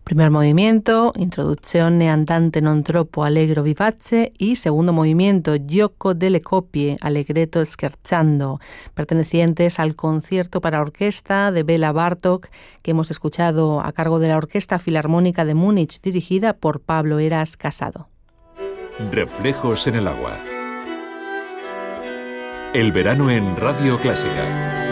Primer movimiento, Introduzione andante non troppo allegro vivace, y segundo movimiento, Gioco delle coppie, allegretto scherzando, pertenecientes al concierto para orquesta de Béla Bartók, que hemos escuchado a cargo de la Orquesta Filarmónica de Múnich, dirigida por Pablo Heras Casado. Reflejos en el agua. El verano en Radio Clásica.